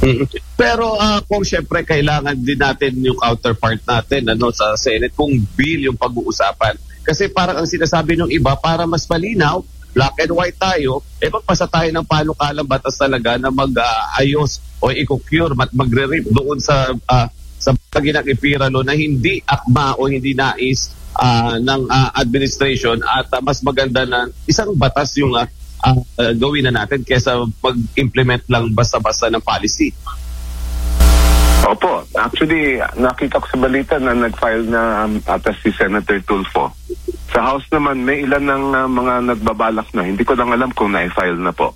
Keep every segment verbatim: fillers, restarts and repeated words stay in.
Mm. Pero uh, kung syempre kailangan din natin yung counterpart natin ano, sa Senate kung bill yung pag-uusapan. Kasi parang ang sinasabi ng iba, para mas malinaw, black and white tayo, eh magpasa tayo ng panukalang batas talaga na mag-ayos uh, o i-cure at magre-rip doon sa uh, sa ginang ipiralo na hindi akma o hindi nais uh, ng uh, administration at uh, mas maganda na isang batas yung uh, uh, uh, gawin na natin kaysa mag-implement lang basta-basta ng policy. Opo, actually nakita ko sa balita na nag-file na um, atas si Senator Tulfo. Sa House naman may ilan ng uh, mga nagbabalak na, hindi ko lang alam kung na-file na po.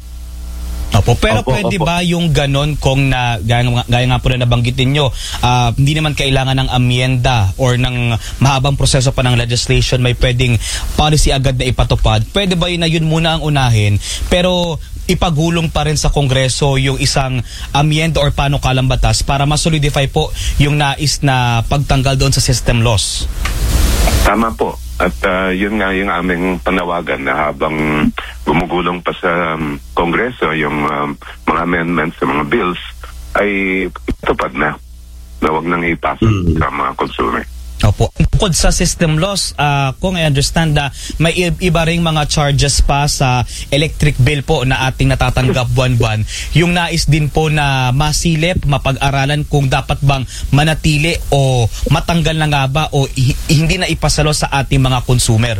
Opo, pero opo, pwede opo. ba yung ganon kung na, gaya, gaya nga po na nabanggitin nyo, uh, hindi naman kailangan ng amyenda or ng mahabang proseso pa ng legislation, may pwedeng policy agad na ipatupad. Pwede ba yun na yun muna ang unahin, pero ipagulong pa rin sa Kongreso yung isang amyenda or panukalang batas para masolidify po yung nais na pagtanggal doon sa system laws? Tama po. At uh, yun nga yung aming panawagan na habang gumugulong pa sa um, Kongreso yung um, mga amendments sa mga bills ay itupad na na wag nang ipasa mm. sa mga consumer. Opo. Bukod sa system loss, uh, kung I understand na may iba ring mga charges pa sa electric bill po na ating natatanggap buwan-buwan. Yung nais din po na masilip, mapag-aralan kung dapat bang manatili o matanggal na nga ba o hindi na ipasalo sa ating mga consumer.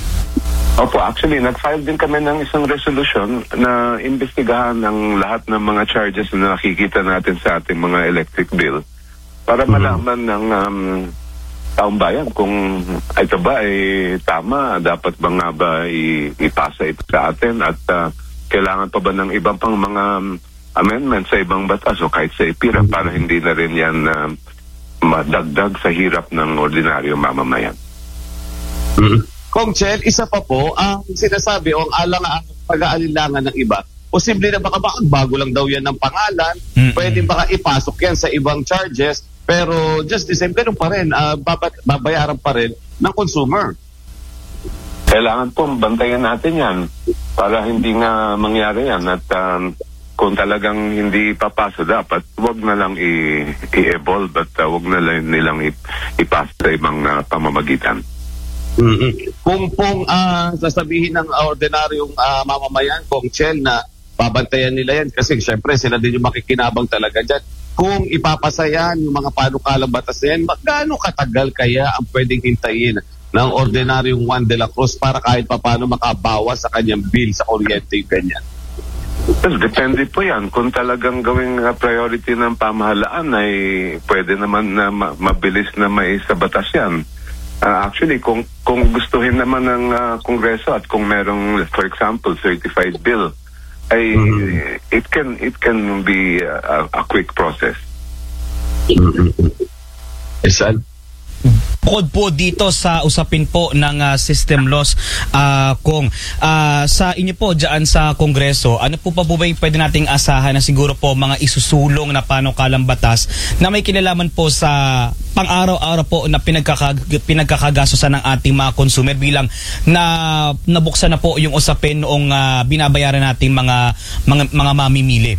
Opo, actually, nag-file din kami ng isang resolution na imbestigahan ng lahat ng mga charges na nakikita natin sa ating mga electric bill para malaman ng um, taong bayan kung ito ba ay tama, dapat ba nga ba ipasa ito sa atin at uh, kailangan pa ba ng ibang pang mga um, amendments sa ibang batas o kahit sa ipira para hindi na rin yan uh, madagdag sa hirap ng ordinaryo mamamayan. Mm-hmm. Kung Chel, isa pa po, ang sinasabi o ang alang ang pag-aalilangan ng iba, posible na baka baka bago lang daw yan ng pangalan, mm-hmm. pwede baka ipasok yan sa ibang charges. Pero just the same, ganun pa rin, uh, babayaran pa rin ng consumer. Kailangan po bantayan natin yan para hindi nga mangyari yan. At um, kung talagang hindi ipapasa, dapat wag na lang i- i-evolve at uh, wag na lang nilang ipasa sa ibang uh, pamamagitan. Mm-hmm. Kung pong uh, sasabihin ng ordinaryong uh, mamamayan, kung Chel, na babantayan nila yan kasi syempre sila din yung makikinabang talaga dyan. Kung ipapasayan yung mga panukalang batas na yan, magkano katagal kaya ang pwedeng hintayin ng ordinaryong Juan de la Cruz para kahit papano makabawas sa kanyang bill sa kuryente yung ganyan? Well, depende po yan. Kung talagang gawing uh, priority ng pamahalaan ay pwede naman na ma- mabilis na may sa batas yan. Uh, actually, kung kung gustuhin naman ng uh, Kongreso at kung merong, for example, certified bill, ay mm-hmm. it can it can be a, a quick process. Mm-hmm. Isan? Bukod po dito sa usapin po ng uh, system laws, uh, kung uh, sa inyo po dyan sa Kongreso, ano po pa po ba yung pwede nating asahan na siguro po mga isusulong na panukalang batas na may kinalaman po sa pang-araw-araw po na pinagkakag pinagkakagastosan ng ating mga consumer bilang na nabuksan na po yung usapin noong uh, binabayaran nating mga mga, mga mamimili?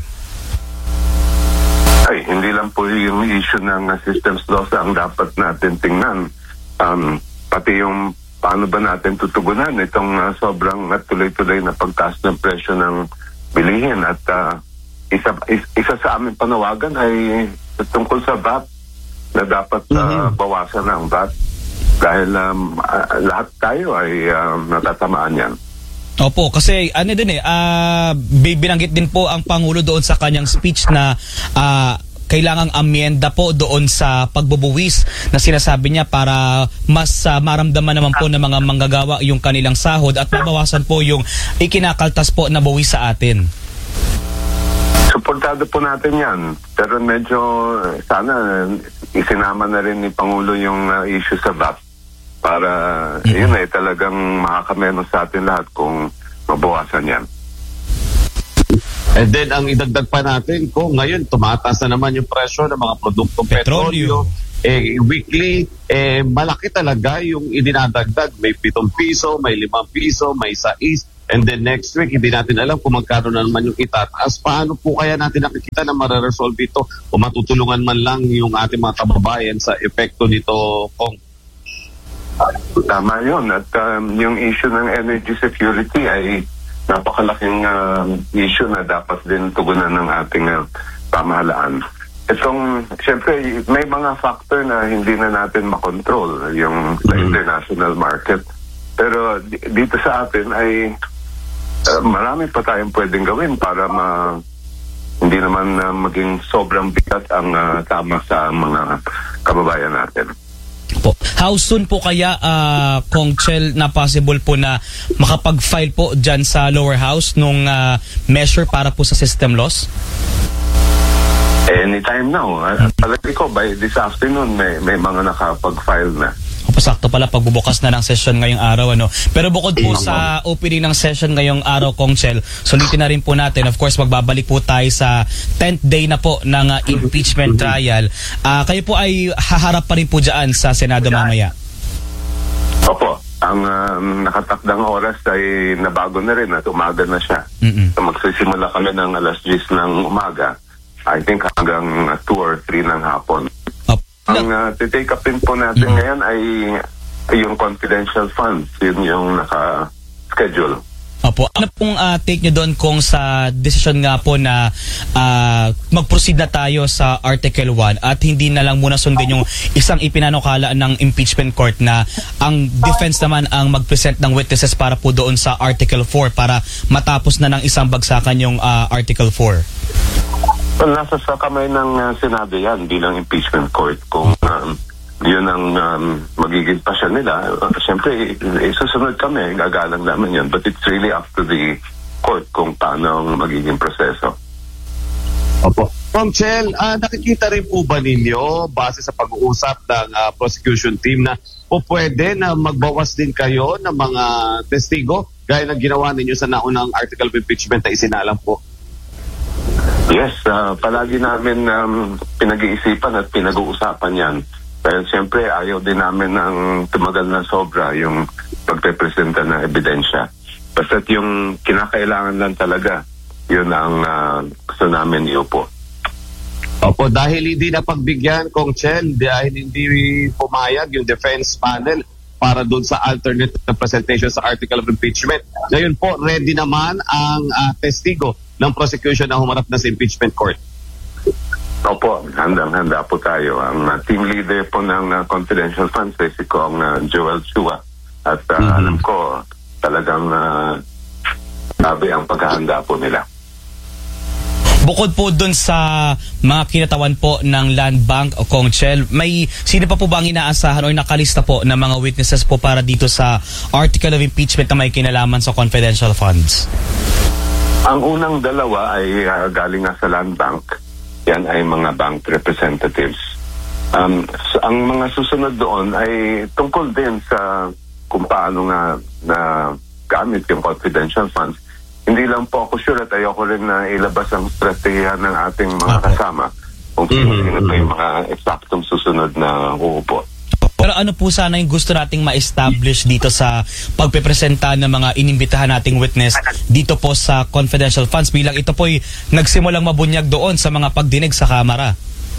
Ay, hindi lang po yung issue ng uh, systems laws ang dapat natin tingnan. Um, pati yung paano ba natin tutugunan itong uh, sobrang at tuloy-tuloy na pagtaas ng presyo ng bilihin. At uh, isa, is, isa sa aming panawagan ay tungkol sa V A T na dapat uh, mm-hmm. bawasan ang V A T dahil um, uh, lahat tayo ay uh, natatamaan yan. Opo, kasi ano din eh, uh, binanggit din po ang Pangulo doon sa kanyang speech na uh, kailangang amyenda po doon sa pagbubuwis na sinasabi niya para mas uh, maramdaman naman po ng mga manggagawa yung kanilang sahod at mabawasan po yung ikinakaltas po na buwis sa atin. Suportado po natin yan. Pero medyo sana isinama na rin ni Pangulo yung uh, issue sa V A T para mm-hmm. yun eh talagang makakamenos sa atin lahat kung mabawasan yan. And then ang idagdag pa natin kung ngayon tumataas na naman yung presyo ng mga produktong petrolyo, eh, weekly, eh, malaki talaga yung idinadagdag. May pitong piso, may limang piso, may sais. And then next week, hindi natin alam kung magkano na naman yung itataas. Paano po kaya natin nakikita na mare-resolve ito o matutulungan man lang yung ating mga kababayan sa epekto nito, Kong? Tama yun. At um, yung issue ng energy security ay napakalaking uh, issue na dapat din tugunan ng ating uh, pamahalaan. Itong, siyempre, may mga factor na hindi na natin makontrol yung sa international market. Pero d- dito sa atin ay uh, marami pa tayong pwedeng gawin para ma, hindi naman uh, maging sobrang bigat ang uh, tama sa mga kababayan natin. Po. How soon po kaya, uh, Kong Chel, na possible po na makapag-file po dyan sa lower house nung uh, measure para po sa system loss? Anytime now. Uh, palagi ko, by this afternoon, may, may mga nakapag-file na. O, pasakto pala pagbubukas na ng session ngayong araw, ano. Pero bukod po sa opening ng session ngayong araw, Kong Chel, sulitin na rin po natin, of course, magbabalik po tayo sa tenth day na po ng uh, impeachment trial. Uh, kayo po ay haharap pa rin po dyan sa Senado mamaya. Opo. Ang um, nakatakdang oras ay nabago na rin at umaga na siya. Mm-mm. So, magsisimula kami ng alas diyes ng umaga. I think hanggang uh, two or three ng hapon. Up. Ang uh, titake upin po natin mm-hmm. ngayon ay, ay yung confidential funds. Yun yung naka-schedule. Opo. Ano pong uh, take nyo doon kung sa decision nga po na uh, mag-proceed na tayo sa Article one at hindi na lang muna sundin yung isang ipinanukala ng impeachment court na ang defense naman ang mag-present ng witnesses para po doon sa Article four para matapos na ng isang bagsakan yung uh, Article four? Well, nasa sa kamay ng uh, Senado yan bilang impeachment court. Kung um, yun ang um, magiging pasya nila, uh, siyempre, isusunod kami, gagalang naman yun. But it's really up to the court kung paano ang magiging proseso. Opo. Kong Chel, uh, nakikita rin po ba ninyo, base sa pag-uusap ng uh, prosecution team, na po pwede na magbawas din kayo ng mga testigo gaya ng ginawa ninyo sa naunang article of impeachment na isinalang po? Yes, uh, palagi namin um, pinag-iisipan at pinag-uusapan yan. Dahil siyempre ayaw din namin ng tumagal na sobra yung pagpepresenta ng ebidensya. Basta't yung kinakailangan lang talaga, yun ang uh, gusto namin iupo. Opo, dahil hindi na pagbigyan, Kong Chel, dahil hindi pumayag yung defense panel para doon sa alternate na presentation sa article of impeachment. Ngayon po, ready naman ang uh, testigo ng prosecution na humarap na sa impeachment court. Opo, handang-handa po tayo. Ang uh, team leader po ng uh, confidential funds ay si Kong uh, Joel Chua. At uh, mm-hmm. alam ko, talagang uh, sabi ang paghahanda po nila. Bukod po dun sa mga kinatawan po ng Land Bank o Kong Chel, may sino pa po ba ang inaasahan o nakalista po ng mga witnesses po para dito sa article of impeachment na may kinalaman sa confidential funds? Ang unang dalawa ay uh, galing nga sa Land Bank. Yan ay mga bank representatives. Um, so ang mga susunod doon ay tungkol din sa kung paano nga na gamit yung confidential funds. Hindi lang po ako sure at ayoko rin na ilabas ang strategiya ng ating mga kasama kung sino-sino mm-hmm. yung mga eksaktong susunod na uupo. Pero ano po sana yung gusto nating ma-establish dito sa pagpepresenta ng mga inimbitahan nating witness dito po sa confidential funds bilang ito po'y nagsimulang mabunyag doon sa mga pagdinig sa Kamara?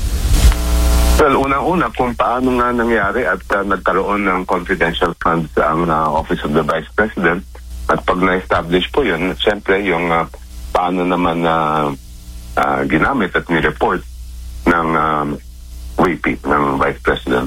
Well, unang-una kung paano nga nangyari at uh, nagkaroon ng confidential funds ang uh, Office of the Vice President. At pag na-establish po yun, siyempre yung uh, paano naman uh, uh, ginamit at ni-report ng um, V P, ng Vice President.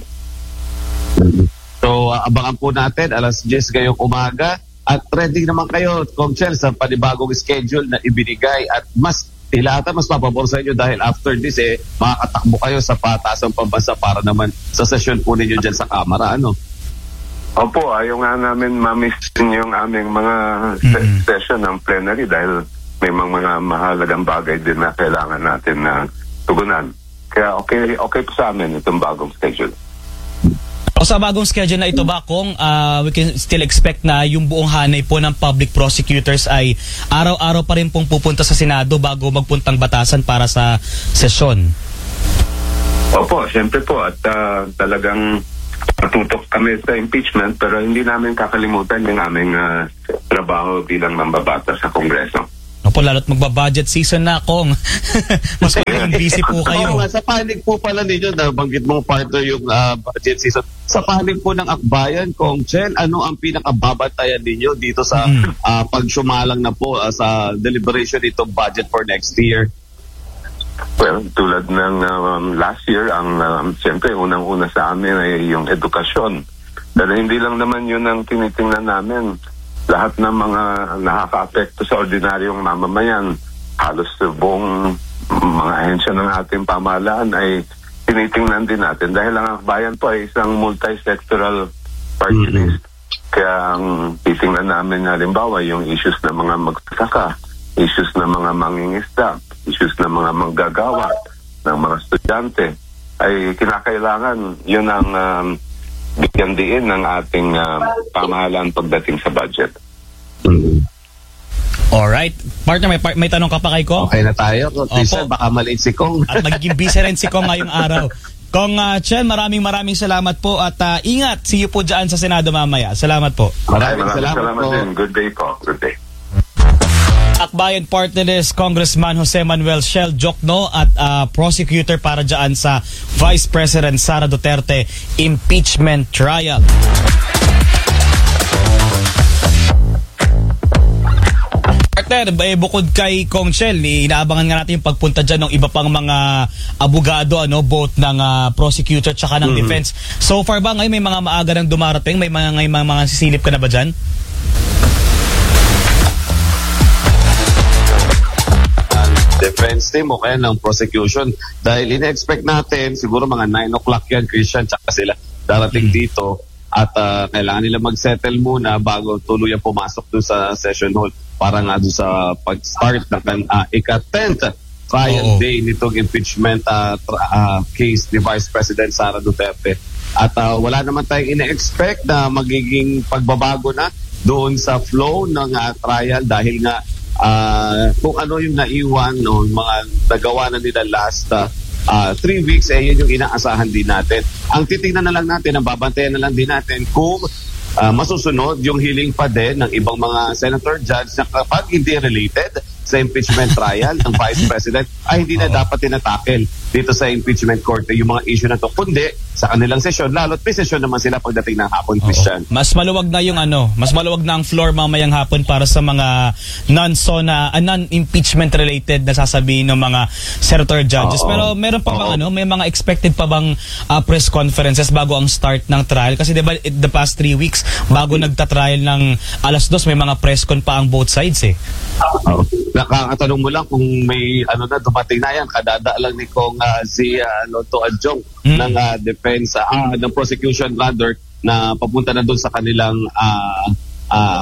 So, uh, abangan po natin alas diyes ngayong umaga at ready naman kayo, Kong Chel, sa panibagong schedule na ibinigay at mas tilata, mas mapabor sa inyo dahil after this, eh, makakatakbo kayo sa patasang pambansa para naman sa session po ninyo dyan sa Kamara, ano? Opo, ayaw nga namin mamiss yung aming mga mm-hmm. session ng plenary dahil may mga, mga mahalagang bagay din na kailangan natin na tugunan. Kaya okay, okay po sa amin itong bagong schedule. O sa bagong schedule na ito ba, Kong, uh, we can still expect na yung buong hanay po ng public prosecutors ay araw-araw pa rin pong pupunta sa Senado bago magpuntang batasan para sa sesyon? Opo, siyempre po. At uh, talagang Matutok kami sa impeachment, pero hindi namin kakalimutan yung aming uh, trabaho bilang mambabata sa Kongreso. Opo, lalo't magbabudget season na, Kong. Mas magiging busy po kayo. Oo nga, sa panig po pala ninyo, nabanggit mong partner yung uh, budget season. Sa panig po ng akbayan, Kong Chel, ano ang pinakababantayan ninyo dito sa mm. uh, pagsumalang na po uh, sa deliberation itong budget for next year? Well, tulad ng um, last year, ang um, siyempre unang-una sa amin ay yung edukasyon. Pero hindi lang naman yun ang tinitingnan namin. Lahat ng mga nakaka-apekto sa ordinaryong mamamayan, halos buong mga ahensya ng ating pamahalaan ay tinitingnan din natin. Dahil ang akbayan po ay isang multi-sectoral party list. Mm-hmm. Kaya ang titingnan namin halimbawa yung issues ng mga magsasaka, issues ng mga mangingisda, issues ng mga manggagawa, ng mga estudyante, ay kinakailangan yun ang um, bigyan diin ng ating uh, pamahalaan pagdating sa budget. Mm-hmm. Alright. Partner, may, may tanong ka pa kay Kong? Okay na tayo. Lisa, baka maliit si Kong. At magiging busy rin si Kong ngayong araw. Kong uh, Chen, maraming maraming salamat po at uh, ingat. See you po dyan sa Senado mamaya. Salamat po. Maraming, maraming salamat, salamat po. Din. Good day po. Good day. Akbayan partnerist Congressman Jose Manuel Shell Jokno at uh, prosecutor para dyan sa Vice President Sara Duterte impeachment trial. Partner, eh, bukod kay Kong Shell, inaabangan nga natin yung pagpunta dyan ng iba pang mga abogado, ano, both ng uh, prosecutor tsaka ng mm-hmm. defense. So far ba ngayon may mga maaga nang dumarating? May mga, may mga, mga sisilip ka na ba dyan? Defense team o kaya ng prosecution dahil ina-expect natin siguro mga nine o'clock yan, Christian, tsaka sila darating dito at uh, kailangan nila mag-settle muna bago tuluyang pumasok doon sa session hall para nga doon sa pag-start ng uh, ika-tenth trial Oo. day nitong impeachment uh, tra- uh, case ni Vice President Sara Duterte. At uh, wala naman tayong ina-expect na magiging pagbabago na doon sa flow ng uh, trial dahil nga Uh, kung ano yung naiwan o no, mga nagawa na nila last uh, uh, three weeks, eh yun yung inaasahan din natin. Ang titingnan na lang natin, ang babantayan na lang din natin kung uh, masusunod yung hiling pa din ng ibang mga senator judge na kapag hindi related sa impeachment trial ng Vice President ay hindi na dapat tinatakel dito sa impeachment court yung mga issue na to, kundi sa kanilang sesyon, lalo't may sesyon naman sila pagdating ng hapon, Christian. Mas maluwag na yung ano, mas maluwag na ang floor mamayang hapon para sa mga non-sona, uh, non-impeachment related na sasabihin ng mga senator judges. Oo. Pero meron pa bang ano, may mga expected pa bang uh, press conferences bago ang start ng trial? Kasi diba the past three weeks, bago nagta-trial ng alas dos, may mga press con pa ang both sides eh. Oo. Nakakatanong mo lang kung may ano na dumating na yan, kadada lang ni Kong uh, si uh, Lotto Adjong hmm. ng uh, defense, uh, ng prosecution rather, na papunta na doon sa kanilang uh, uh,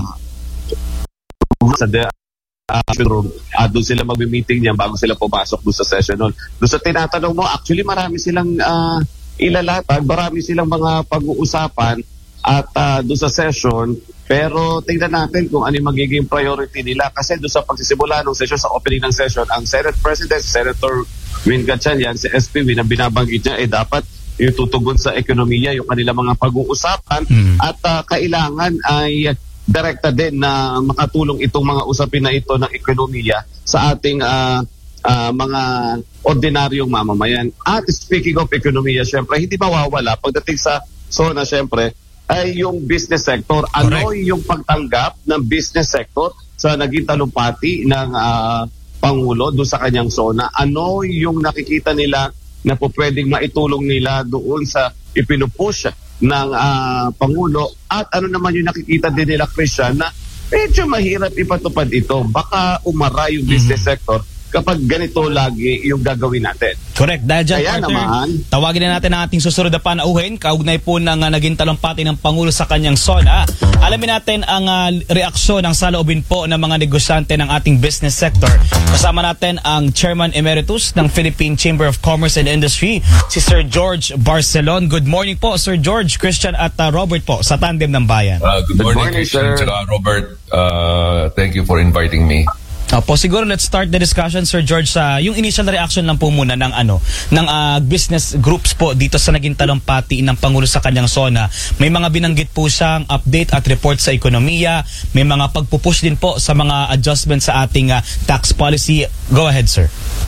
sa de, uh, room. Uh, doon sila mag-meeting niya bago sila pumasok doon sa session hall. Doon sa tinatanong mo, actually marami silang uh, ilalatag, marami silang mga pag-uusapan at uh, doon sa session. Pero tingnan natin kung ano yung magiging priority nila kasi doon sa pagsisimula ng session, sa opening ng session, ang Senate President, Senator Win Gatchalian, si S P W, na binabanggit niya, eh dapat yung tutugon sa ekonomiya, yung kanilang mga pag-uusapan hmm. at uh, kailangan ay direkta din na makatulong itong mga usapin na ito ng ekonomiya sa ating uh, uh, mga ordinaryong mamamayan. At speaking of ekonomiya, syempre, hindi mawawala pagdating sa SONA, syempre, ay yung business sector. Ano Correct. Yung pagtanggap ng business sector sa naging talumpati ng uh, Pangulo doon sa kanyang SONA? Ano yung nakikita nila na po pwedeng maitulong nila doon sa ipinupush ng uh, Pangulo? At ano naman yung nakikita din nila, Christian, na medyo mahirap ipatupad ito. Baka umara yung business mm-hmm. sector kapag ganito lagi yung gagawin natin. Correct. Dahil dyan, Kaya partner, naman, tawagin na natin ang ating susunod na panauhin, kaugnay po ng uh, naging talumpati ng Pangulo sa kanyang SONA. Alamin natin ang uh, reaksyon ng saloobin po ng mga negosyante ng ating business sector. Kasama natin ang Chairman Emeritus ng Philippine Chamber of Commerce and Industry, si Sir George Barcelon. Good morning po, Sir George, Christian at uh, Robert po sa Tandem ng Bayan. Uh, good, good morning, morning Christian, sir. Robert. Uh, thank you for inviting me. Opo, siguro let's start the discussion, Sir George, sa yung initial reaction lang po muna ng ano ng uh, business groups po dito sa naging talumpati ng Pangulo sa kanyang SONA. May mga binanggit po siyang update at report sa ekonomiya, may mga pagpupush din po sa mga adjustments sa ating uh, tax policy. Go ahead, sir.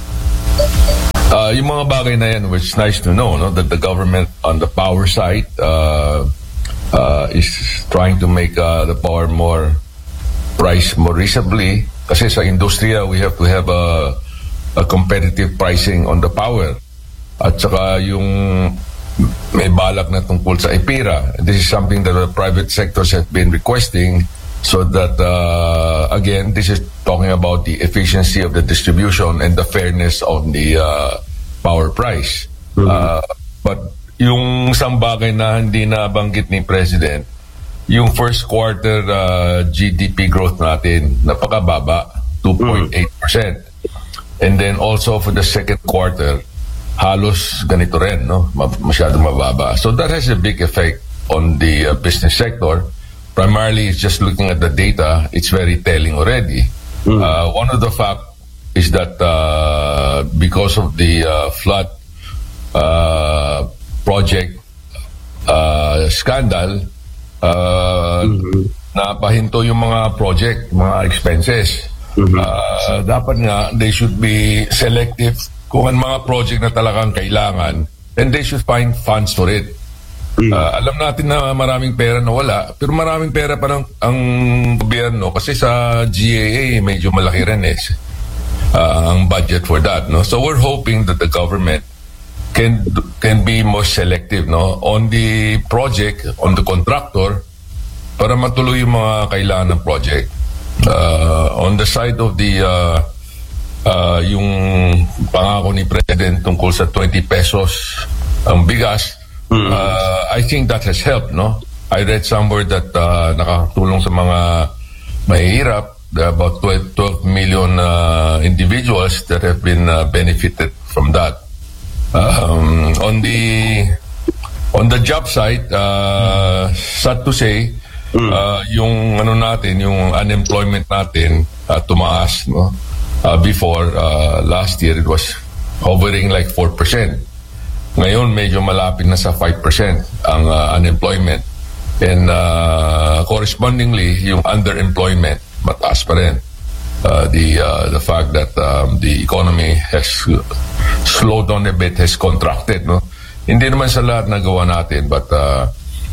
Uh, yung mga bagay na yan, which is nice to know, no, that the government on the power side uh, uh, is trying to make uh, the power more price more reasonably. Kasi sa industriya, we have to have a, a competitive pricing on the power. At saka yung may balak na tungkol sa EPIRA. This is something that the private sectors have been requesting so that, uh, again, this is talking about the efficiency of the distribution and the fairness of the uh, power price. Mm-hmm. Uh, but yung isang bagay na hindi nabanggit ni President, yung first quarter uh, G D P growth natin, napakababa, two point eight percent. And then also for the second quarter, halos ganito rin, no? Masyado mababa. So that has a big effect on the uh, business sector. Primarily, it's just looking at the data, it's very telling already. Mm. Uh, one of the fact is that uh, because of the uh, flood uh, project uh, scandal, Uh, mm-hmm. napahinto yung mga project, mga expenses. Mm-hmm. Uh, dapat nga, they should be selective kung ang mga project na talagang kailangan, and they should find funds for it. Mm-hmm. Uh, alam natin na maraming pera na wala, pero maraming pera pa ng ang gobyerno kasi sa G A A medyo malaki rin eh, uh, ang budget for that. No? So we're hoping that the government can can be more selective, no, on the project, on the contractor, para matuloy yung mga kailangan ng project. Uh, on the side of the uh, uh, yung pangako ni President tungkol sa twenty pesos ang bigas, mm-hmm. uh, I think that has helped, no. I read somewhere that uh, nakatulong sa mga mahihirap, about twelve million uh, individuals that have been uh, benefited from that. Um, on the on the job side, uh, sad to say, mm. uh, yung ano natin, yung unemployment natin uh, tumaas, no? Uh, before uh, last year it was hovering like four percent. Ngayon medyo malapit na sa five percent ang uh, unemployment, and uh, correspondingly yung underemployment mataas pa rin. Uh, the uh, the fact that um, the economy has slowed down a bit, has contracted, no? Hindi naman sa lahat nagawa natin, but uh,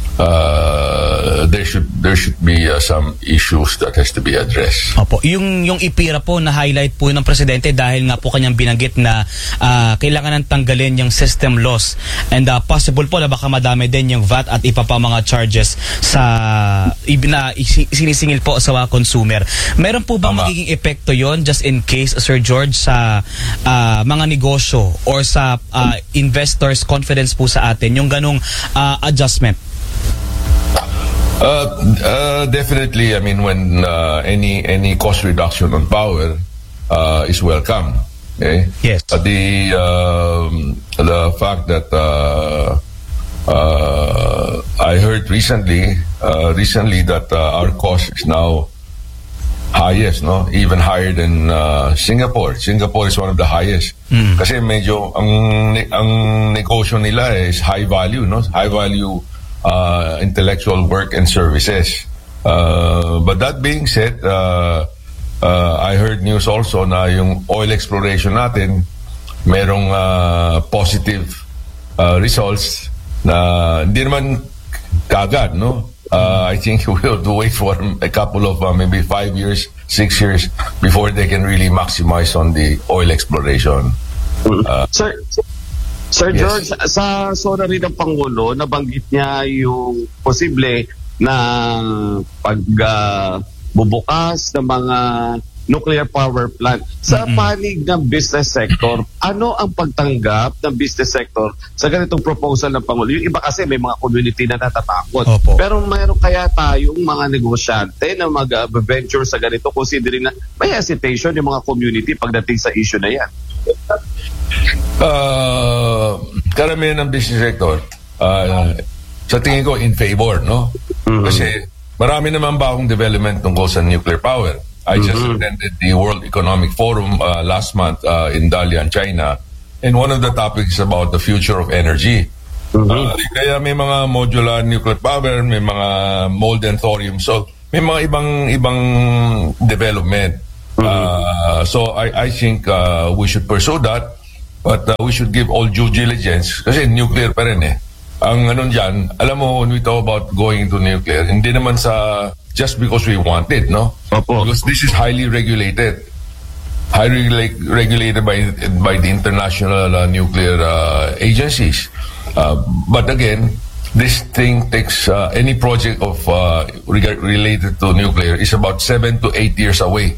uh, there should there should be uh, some issues that has to be addressed. Opo, yung yung EPIRA po na highlight po ng presidente dahil nga po kanyang binanggit na uh, kailangan nang tanggalin yung system loss, and uh, possible po na baka madami din yung V A T at iba pa mga charges sa na sinisingil po sa mga consumer. Meron po bang Tama. magiging epekto yon, just in case, Sir George, sa uh, mga negosyo or sa uh, investors' confidence po sa atin yung ganong uh, adjustment? Uh, uh, definitely. I mean, when uh, any any cost reduction on power uh, is welcome. Okay. Yes. Uh, the um, the fact that uh, uh, I heard recently uh, recently that uh, our cost is now highest, no, even higher than uh, Singapore. Singapore is one of the highest. Mm. Kasi medyo ang ang negosyo nila is high value, no, high value. Uh, intellectual work and services. Uh, but that being said, uh, uh, I heard news also na yung oil exploration natin merong uh, positive uh, results na hindi naman kagad, no? Uh, I think we'll have to wait for a couple of uh, maybe five years, six years before they can really maximize on the oil exploration. Uh, Sir, Sir yes. George, sa SONA rin ng Pangulo, nabanggit niya yung posible na pagbubukas uh, ng mga nuclear power plant. Sa mm-hmm. panig ng business sector, ano ang pagtanggap ng business sector sa ganitong proposal ng Pangulo? Yung iba kasi may mga community na natatakot. Opo. Pero mayroon kaya tayong mga negosyante na mag-venture sa ganito, considering na may hesitation yung mga community pagdating sa issue na yan? Uh, karamihan ng business sector uh, sa tingin ko in favor, no? Mm-hmm. Kasi marami naman bagong development tungkol sa nuclear power. I just attended the World Economic Forum uh, last month uh, in Dalian, China. And one of the topics is about the future of energy. Uh, kaya may mga modular nuclear power, may mga molten thorium salt, may mga ibang ibang development. Uh, so I, I think uh, we should pursue that, but uh, we should give all due diligence kasi nuclear pa rin eh. Ang ano dyan, alam mo, when we talk about going into nuclear, hindi naman sa just because we want it, no? Opo. Because this is highly regulated. Highly reg- regulated by by the international uh, nuclear uh, agencies. Uh, but again, this thing takes uh, any project of uh, reg- related to nuclear is about seven to eight years away.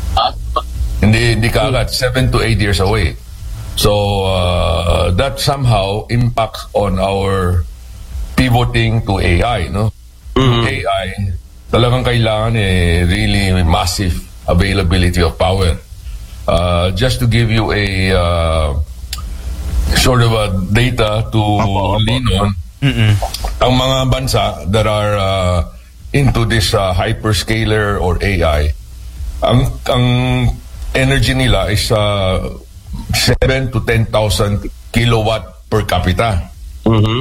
Hindi, hindi kaagad, seven to eight years away. So uh, that somehow impacts on our pivoting to A I, no? Mm-hmm. A I, talagang kailangan eh, really massive availability of power. Uh, just to give you a uh, sort of a data to lean on, Mm-mm. ang mga bansa that are uh, into this uh, hyperscaler or A I, ang ang energy nila is uh, seven to ten thousand kilowatt per capita. Mm-hmm.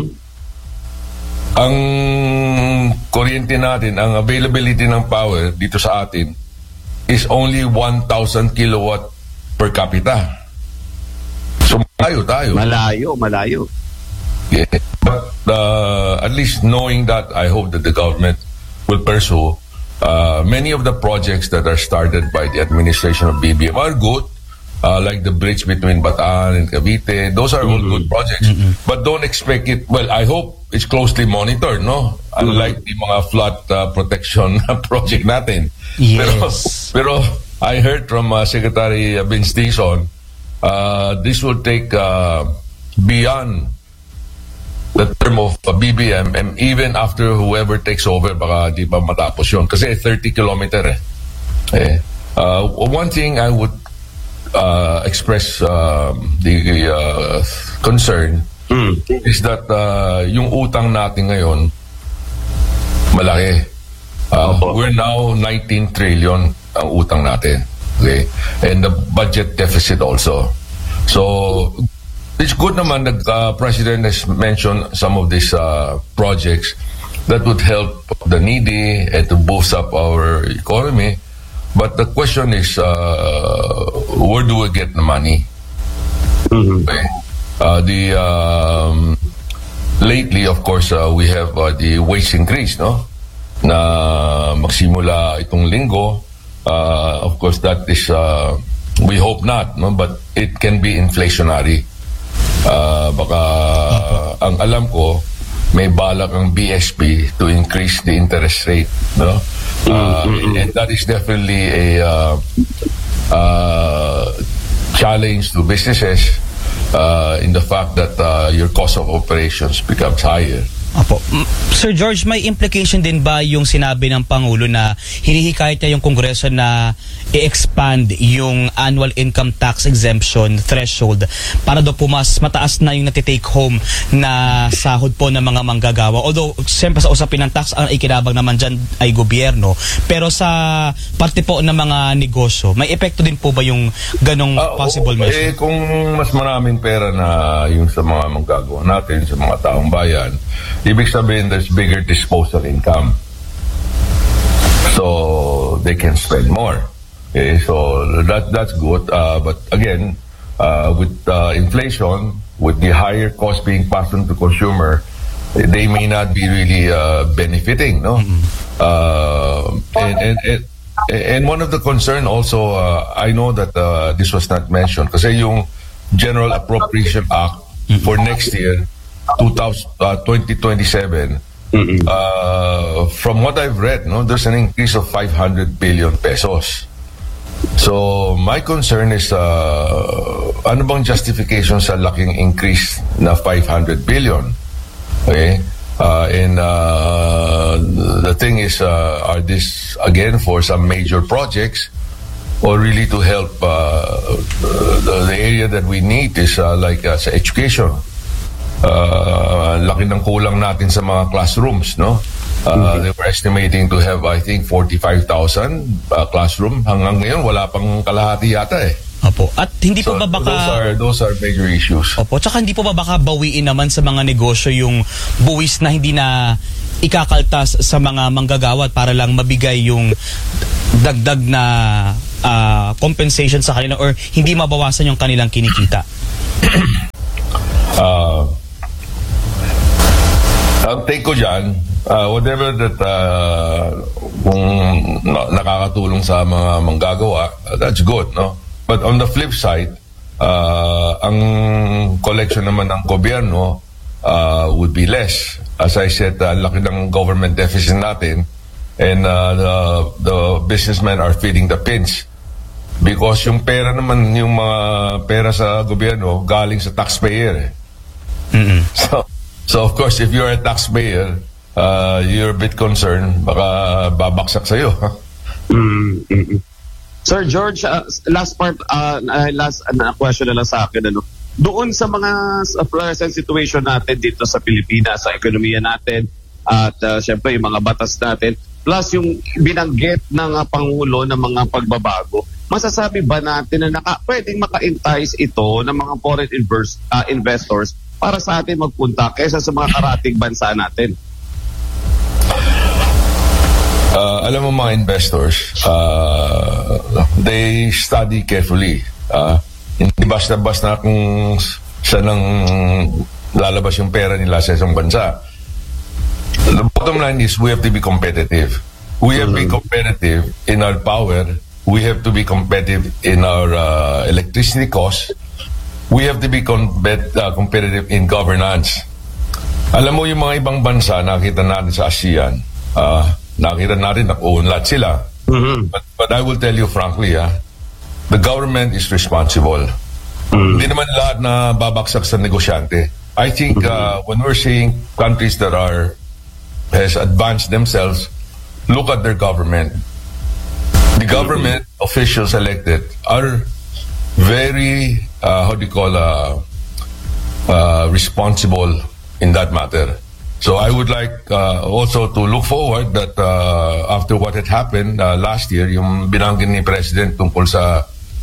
Ang kuryente natin, ang availability ng power dito sa atin is only one thousand kilowatt per capita. So malayo tayo. Malayo, malayo. Yeah. But uh, at least knowing that, I hope that the government will pursue uh, many of the projects that are started by the administration of B B M are good. Uh, like the bridge between Bataan and Cavite. Those are all mm-hmm. good projects. Mm-hmm. But don't expect it, well, I hope it's closely monitored, no? Mm-hmm. Unlike the mga flood uh, protection project natin. Yes. Pero, pero I heard from uh, Secretary Vince Dizon, uh, this will take uh, beyond the term of uh, B B M, and even after whoever takes over, baka di pa matapos yun. Kasi thirty kilometer eh. eh. Uh, one thing I would Uh, express uh, the uh, concern mm. is that uh, yung utang natin ngayon malaki. Uh, we're now nineteen trillion ang utang natin. Okay? And the budget deficit also. So it's good naman that uh, President has mentioned some of these uh, projects that would help the needy and to boost up our economy. But the question is, uh, where do we get the money? Mm-hmm. Okay. Uh, the um, lately, of course, uh, we have uh, the wage increase, no? Na magsimula itong linggo. Uh, of course, that is, uh, we hope not, no? But it can be inflationary. Uh, baka ang alam ko, may balak ang B S P to increase the interest rate, no? Uh, mm-hmm. And that is definitely a uh, uh, challenge to businesses uh, in the fact that uh, your cost of operations becomes higher. Apo. Sir George, may implication din ba yung sinabi ng Pangulo na hinihikayat niya yung Kongreso na i-expand yung annual income tax exemption threshold para daw po mas mataas na yung natitake home na sahod po ng mga manggagawa? Although, siyempre sa usapin ng tax, ang ikinabang naman dyan ay gobyerno. Pero sa parte po ng mga negosyo, may epekto din po ba yung ganong uh, possible oh, measure? Eh, kung mas maraming pera na yung sa mga manggagawa natin, sa mga taong bayan, ibig sabihin there's bigger disposable income. So they can spend more. Okay, so that that's good. Uh, but again, uh, with uh, inflation, with the higher cost being passed on to consumer, they may not be really uh, benefiting, no? Mm-hmm. Uh, and, and and and one of the concern also, uh, I know that uh, this was not mentioned, kasi yung General Appropriation Act mm-hmm. for next year, twenty twenty-seven, mm-hmm. uh, from what I've read, no, there's an increase of five hundred billion pesos. So my concern is, uh, ano bang justification sa laking increase na five hundred billion? Okay, uh, and uh, the thing is, uh, are this again for some major projects, or really to help uh, the, the area that we need is uh, like uh, sa education? Uh, laki ng kulang natin sa mga classrooms, no? Uh, mm-hmm. They were estimating to have, I think, forty-five thousand uh, classroom. Hanggang ngayon, wala pang kalahati yata eh. Opo. At hindi so, po ba baka... Those are, those are major issues. Opo. Tsaka hindi po ba baka bawiin naman sa mga negosyo yung buwis na hindi na ikakaltas sa mga manggagawa para lang mabigay yung dagdag na uh, compensation sa kanila or hindi mabawasan yung kanilang kinikita? uh, ang take ko dyan, uh, whatever that uh, kung na- nakakatulong sa mga manggagawa, uh, that's good, no? But on the flip side, uh, ang collection naman ng gobyerno uh, would be less. As I said, uh, laki ng government deficit natin, and uh, the, the businessmen are feeling the pinch. Because yung pera naman, yung mga pera sa gobyerno, galing sa taxpayer. Mm-hmm. So, so of course, if you're a taxpayer, uh, you're a bit concerned, baka babaksak sa'yo. Mm-hmm. Sir George, uh, last part, uh, last uh, question na lang sa akin, ano, doon sa mga sa present situation natin dito sa Pilipinas, sa ekonomiya natin, at uh, syempre yung mga batas natin, plus yung binanggit ng uh, Pangulo ng mga pagbabago, masasabi ba natin na naka, pwedeng maka-entice ito ng mga foreign invers, uh, investors para sa atin magpunta kaysa sa mga karating bansa natin? Uh, alam mo mga investors, uh, they study carefully. Uh, hindi basta-basta kung saan ang lalabas yung pera nila sa isang bansa. The bottom line is we have to be competitive. We have to be competitive in our power. We have to be competitive in our uh, electricity costs. We have to be compet- uh, competitive in governance. Alam mo yung mga ibang bansa, nakita natin sa ASEAN, uh, nakita natin nakuunlad sila. Mm-hmm. But, but I will tell you frankly, ah, the government is responsible. Mm-hmm. Hindi naman lahat na babaksak sa negosyante. I think uh, when we're seeing countries that are has advanced themselves, look at their government. The government mm-hmm. officials elected are very, uh, how do you call, uh, uh, responsible in that matter. So I would like uh, also to look forward that uh, after what had happened uh, last year, yung binanggit ni President tungkol sa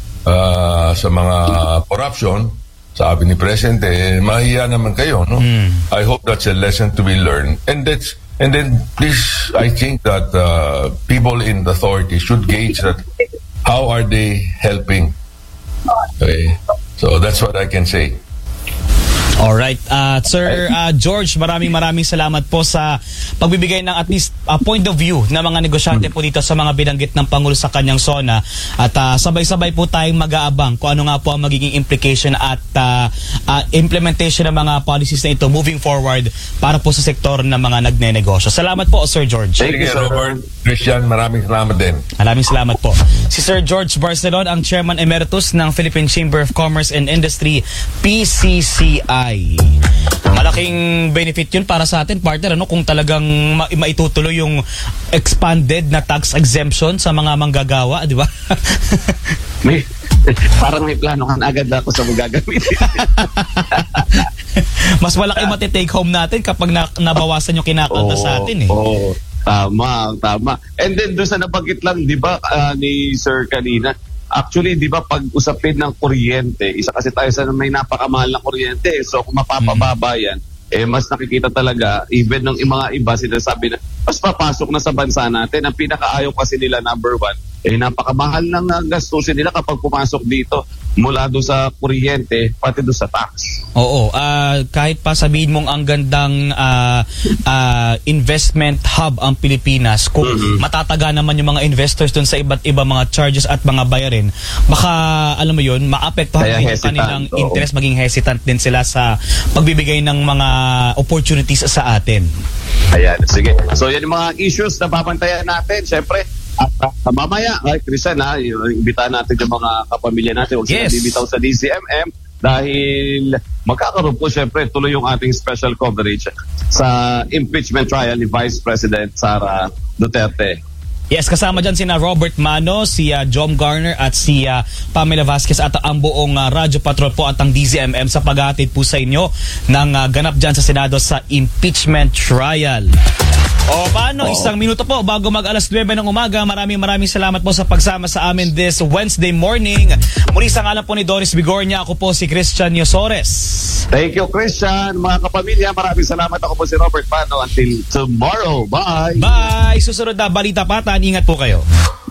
uh, sa mga corruption, sabi ni President, eh, mahiya naman kayo, no? Mm. I hope that's a lesson to be learned. And that's and then please, I think that uh, people in the authority should gauge that how are they helping. Okay, so that's what I can say. Alright, uh, Sir uh, George, maraming maraming salamat po sa pagbibigay ng at least uh, point of view ng mga negosyante po dito sa mga binanggit ng Pangulo sa kanyang SONA, at uh, sabay-sabay po tayong mag-aabang kung ano nga po ang magiging implication at uh, uh, implementation ng mga policies na ito moving forward para po sa sektor ng mga nagne-negosyo. Salamat po, Sir George. Thank you, Robert. Christian, maraming salamat din. Maraming salamat po. Si Sir George Barcelon, ang Chairman Emeritus ng Philippine Chamber of Commerce and Industry, P C C I. Malaking benefit yun para sa atin, partner, ano, kung talagang ma- maitutuloy yung expanded na tax exemption sa mga manggagawa, di ba? May, parang may plano kan agad ako sa magagamitin. Mas malaki mati-take home natin kapag na- nabawasan yung kinakalta sa atin eh. Oo, oh, tama, tama. And then doon sa nabanggit lang, di ba, uh, ni Sir kanina, actually, di ba, pag usapin ng kuryente, isa kasi tayo sa may napakamahal na kuryente. So, kung mapapababa yan, eh, mas nakikita talaga, even ng mga iba, sinasabi na, mas papasok na sa bansa natin. Ang pinakaayaw kasi nila, number one, eh, napakamahal ng uh, gastusin nila kapag pumasok dito mula doon sa kuryente, pati doon sa tax. Oo, uh, kahit pa sabihin mong ang gandang uh, uh, investment hub ang Pilipinas, kung mm-hmm. matataga naman yung mga investors doon sa iba't iba mga charges at mga bayarin, baka, alam mo yun, maapektuhan yung kanilang oo. interest, maging hesitant din sila sa pagbibigay ng mga opportunities sa atin. Ayan, sige. So, yan yung mga issues na babantayan natin. Siyempre, at uh, mamaya, ay, Christian, ha, imbitahan natin yung mga kapamilya natin. Huwag yes. sila bibitaw sa D C M M dahil magkakaroon po siyempre tuloy yung ating special coverage sa impeachment trial ni Vice President Sara Duterte. Yes, kasama dyan sina Robert Mano, si uh, Jom Garner at si uh, Pamela Vasquez at ang buong uh, Radyo Patrol po at ang D Z M M sa paghatid po sa inyo ng uh, ganap dyan sa Senado sa impeachment trial. O paano, oh. isang minuto po bago mag alas nuwebe ng umaga. Maraming maraming salamat po sa pagsama sa amin this Wednesday morning. Muli sa ngalan po ni Doris Bigornia, ako po si Christian Yosores. Thank you, Christian. Mga kapamilya, maraming salamat. Ako po si Robert Pano. Until tomorrow. Bye! Bye! Susunod na Balita Patan. Ingat po kayo.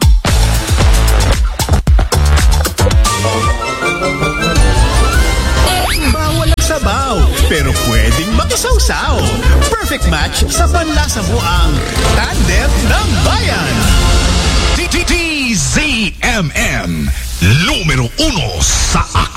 Bawal ang sabaw, pero pwedeng makisawsaw. Perfect match sa panlasa mo ang Tandem ng Bayan. D Z M M, numero uno sa